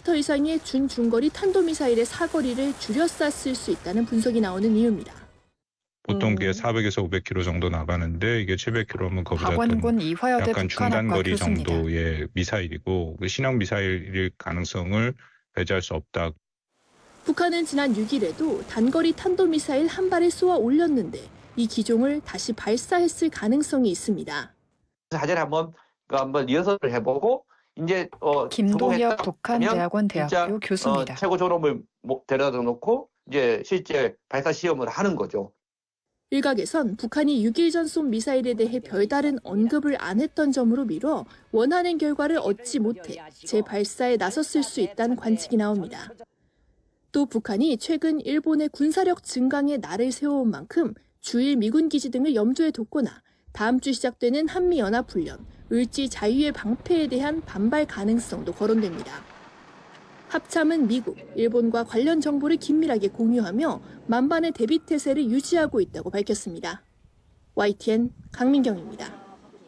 500km 이상의 준중거리 탄도미사일의 사거리를 줄여 쐈을 수 있다는 분석이 나오는 이유입니다. 보통 그게 400에서 500km 정도 나가는데 이게 700km면 그거보다 박원곤 이화여대 약간 북한학과 중단거리 교수입니다. 정도의 미사일이고 신형 미사일일 가능성을 배제할 수 없다. 북한은 지난 6일에도 단거리 탄도미사일 한 발을 쏘아 올렸는데 이 기종을 다시 발사했을 가능성이 있습니다. 사전에 한번 리허설을 해보고 이제 김동혁 북한대학원 대학교 교수입니다. 최고 졸업을 데려다 놓고 이제 실제 발사 시험을 하는 거죠. 일각에선 북한이 6일 전 쏜 미사일에 대해 별다른 언급을 안 했던 점으로 미뤄 원하는 결과를 얻지 못해 재발사에 나섰을 수 있다는 관측이 나옵니다. 또 북한이 최근 일본의 군사력 증강에 날을 세워온 만큼 주일 미군 기지 등을 염두에 뒀거나 다음 주 시작되는 한미연합훈련, 을지 자유의 방패에 대한 반발 가능성도 거론됩니다. 합참은 미국, 일본과 관련 정보를 긴밀하게 공유하며 만반의 대비 태세를 유지하고 있다고 밝혔습니다. YTN 강민경입니다.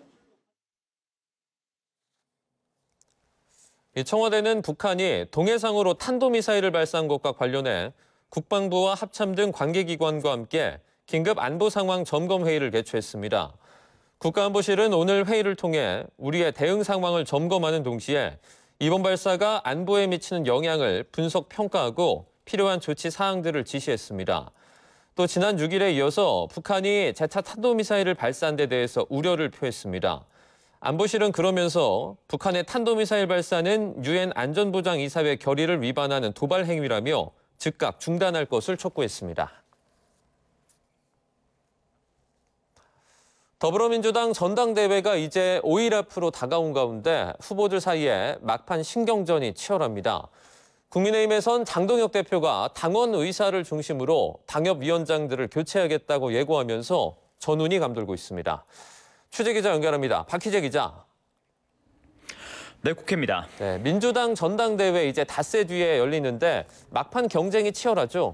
청와대는 북한이 동해상으로 탄도미사일을 발사한 것과 관련해 국방부와 합참 등 관계기관과 함께 긴급 안보 상황 점검 회의를 개최했습니다. 국가안보실은 오늘 회의를 통해 우리의 대응 상황을 점검하는 동시에 이번 발사가 안보에 미치는 영향을 분석 평가하고 필요한 조치 사항들을 지시했습니다. 또 지난 6일에 이어서 북한이 재차 탄도미사일을 발사한 데 대해서 우려를 표했습니다. 안보실은 그러면서 북한의 탄도미사일 발사는 유엔 안전보장이사회 결의를 위반하는 도발 행위라며 즉각 중단할 것을 촉구했습니다. 더불어민주당 전당대회가 이제 5일 앞으로 다가온 가운데 후보들 사이에 막판 신경전이 치열합니다. 국민의힘에선 장동혁 대표가 당원 의사를 중심으로 당협위원장들을 교체하겠다고 예고하면서 전운이 감돌고 있습니다. 취재기자 연결합니다. 박희재 기자. 네, 국회입니다. 네, 민주당 전당대회 이제 닷새 뒤에 열리는데 막판 경쟁이 치열하죠?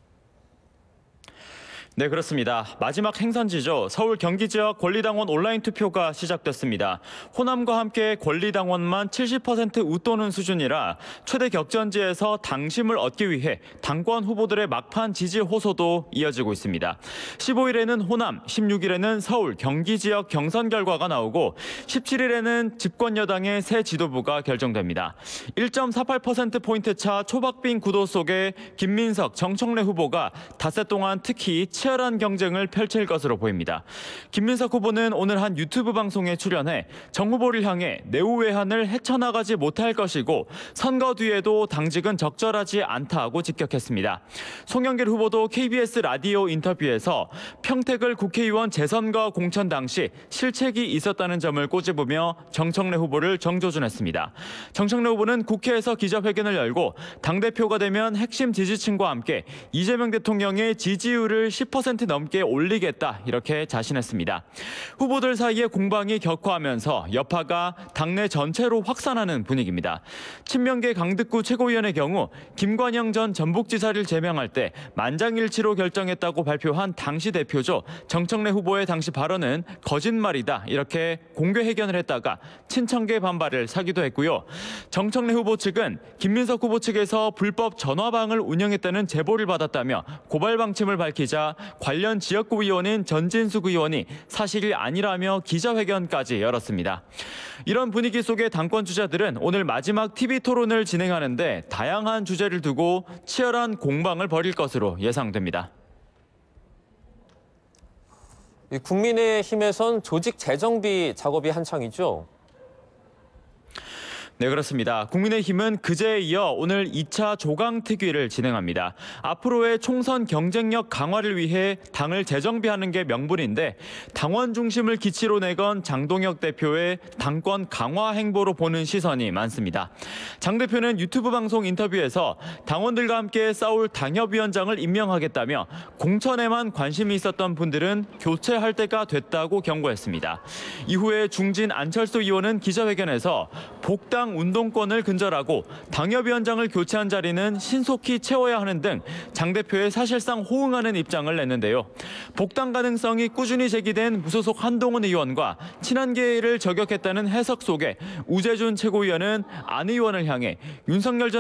네, 그렇습니다. 마지막 행선지죠. 서울 경기 지역 권리당원 온라인 투표가 시작됐습니다. 호남과 함께 권리당원만 70% 웃도는 수준이라 최대 격전지에서 당심을 얻기 위해 당권 후보들의 막판 지지 호소도 이어지고 있습니다. 15일에는 호남, 16일에는 서울 경기 지역 경선 결과가 나오고 17일에는 집권 여당의 새 지도부가 결정됩니다. 1.48%포인트 차 초박빙 구도 속에 김민석, 정청래 후보가 닷새 동안 특히 치열한 경쟁을 펼칠 것으로 보입니다. 김민석 후보는 오늘 한 유튜브 방송에 출연해 정 후보를 향해 내후외환을 헤쳐나가지 못할 것이고 선거 뒤에도 당직은 적절하지 않다고 직격했습니다. 송영길 후보도 KBS 라디오 인터뷰에서 평택을 국회의원 재선과 공천 당시 실책이 있었다는 점을 꼬집으며 정청래 후보를 정조준했습니다. 정청래 후보는 국회에서 기자회견을 열고 당대표가 되면 핵심 지지층과 함께 이재명 대통령의 지지율을 10% 넘게 올리겠다 이렇게 자신했습니다. 후보들 사이에 공방이 격화하면서 여파가 당내 전체로 확산하는 분위기입니다. 친명계 강득구 최고위원의 경우 김관영 전 전북지사를 제명할 때 만장일치로 결정했다고 발표한 당시 대표죠. 정청래 후보의 당시 발언은 거짓말이다 이렇게 공개 회견을 했다가 친청계 반발을 사기도 했고요. 정청래 후보 측은 김민석 후보 측에서 불법 전화방을 운영했다는 제보를 받았다며 고발 방침을 밝히자 관련 지역구 의원인 전진숙 의원이 사실이 아니라며 기자회견까지 열었습니다. 이런 분위기 속에 당권 주자들은 오늘 마지막 TV 토론을 진행하는데 다양한 주제를 두고 치열한 공방을 벌일 것으로 예상됩니다. 국민의힘에선 조직 재정비 작업이 한창이죠? 네, 그렇습니다. 국민의힘은 그제에 이어 오늘 2차 조강특위를 진행합니다. 앞으로의 총선 경쟁력 강화를 위해 당을 재정비하는 게 명분인데 당원 중심을 기치로 내건 장동혁 대표의 당권 강화 행보로 보는 시선이 많습니다. 장 대표는 유튜브 방송 인터뷰에서 당원들과 함께 싸울 당협위원장을 임명하겠다며 공천에만 관심이 있었던 분들은 교체할 때가 됐다고 경고했습니다. 이후에 중진 안철수 의원은 기자회견에서 복당 운동권을 근절하고 당협위원장을 교체한 자리는 신속히 채워야 하는 등 장 대표의 사실상 호응하는 입장을 냈는데요. 복당 가능성이 꾸준히 제기된 무소속 한동훈 의원과 친한계를 저격했다는 해석 속에 우재준 최고위원은 안 의원을 향해 윤석열 전